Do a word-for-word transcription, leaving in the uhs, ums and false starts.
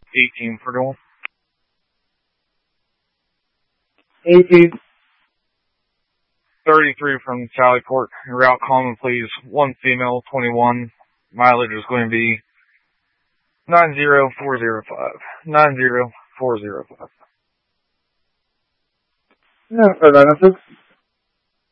eighteen for dual. eighteen. thirty-three from Sallyport. Route common, please. One female, twenty-one. Mileage is going to be nine zero four zero five. nine zero four zero five. Yeah, for benefits.